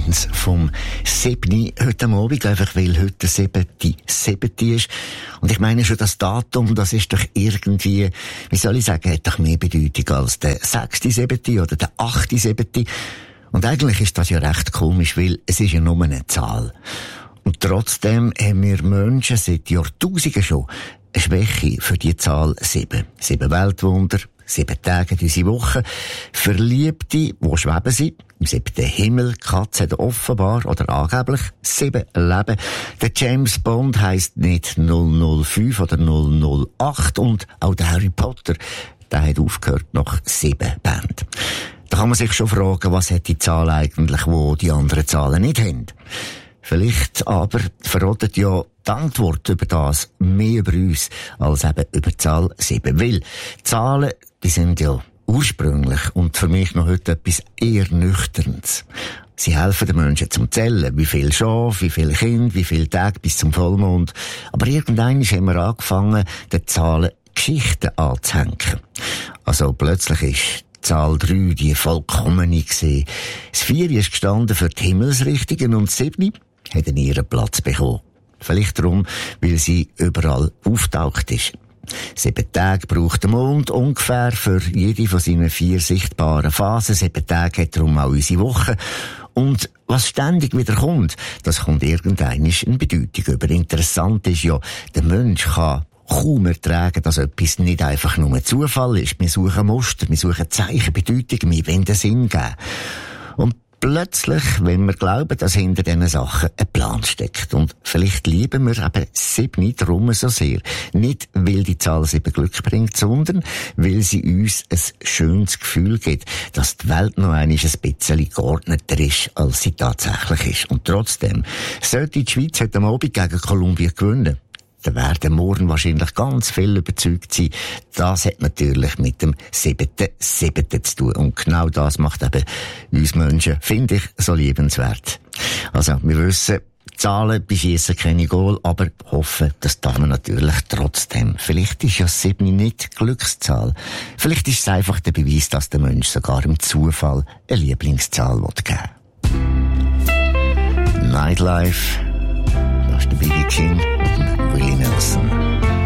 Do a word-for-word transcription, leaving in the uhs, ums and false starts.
Eins vom siebten heute am Abend, einfach weil heute der siebte siebte ist. Und ich meine schon, das Datum, das ist doch irgendwie, wie soll ich sagen, hat doch mehr Bedeutung als der sechste siebte oder der achte siebte Und eigentlich ist das ja recht komisch, weil es ist ja nur eine Zahl. Und trotzdem haben wir Menschen seit Jahrtausenden schon eine Schwäche für die Zahl sieben. Sieben Weltwunder, sieben Tage in unsere Woche. Verliebte, die schweben sie im siebten Himmel. Katzen haben offenbar oder angeblich sieben Leben. Der James Bond heisst nicht null null fünf oder null null acht und auch der Harry Potter, der hat aufgehört nach sieben Bänden. Da kann man sich schon fragen, was hat die Zahl eigentlich, wo die anderen Zahlen nicht haben. Vielleicht aber verratet ja die Antwort über das mehr über uns als eben über die Zahl sieben. Weil Zahlen, die sind ja ursprünglich und für mich noch heute etwas eher Nüchternes. Sie helfen den Menschen zum Zählen. Wie viel Schaf, wie viele Kinder, wie viele Tage bis zum Vollmond. Aber irgendwann haben wir angefangen, den Zahlen Geschichten anzuhängen. Also plötzlich ist Zahl drei die vollkommene gewesen. Das vier ist gestanden für die Himmelsrichtungen und das sieben hat ihren Platz bekommen. Vielleicht darum, weil sie überall auftaucht ist. Sieben Tage braucht der Mond ungefähr für jede von seinen vier sichtbaren Phasen. Sieben Tage hat darum auch unsere Woche. Und was ständig wieder kommt, das kommt irgendein in Bedeutung über. Interessant ist ja, der Mensch kann kaum ertragen, dass etwas nicht einfach nur ein Zufall ist. Wir suchen Muster, wir suchen Zeichen, Bedeutungen, wir wollen den Sinn geben. Und plötzlich, wenn wir glauben, dass hinter diesen Sachen ein Plan steckt. Und vielleicht lieben wir eben sieben drum so sehr. Nicht, weil die Zahl sieben Glück bringt, sondern weil sie uns ein schönes Gefühl gibt, dass die Welt noch einmal ein bisschen geordneter ist, als sie tatsächlich ist. Und trotzdem sollte die Schweiz heute Abend gegen Kolumbien gewinnen. Da werden morgen wahrscheinlich ganz viel überzeugt sein. Das hat natürlich mit dem siebten siebten zu tun. Und genau das macht eben uns Menschen, finde ich, so liebenswert. Also, wir wissen, Zahlen beschiessen keine Goal, aber hoffen, das darf man natürlich trotzdem. Vielleicht ist ja sieben nicht Glückszahl. Vielleicht ist es einfach der Beweis, dass der Mensch sogar im Zufall eine Lieblingszahl geben will. Nightlife, das ist der B B King und Willie Nelson.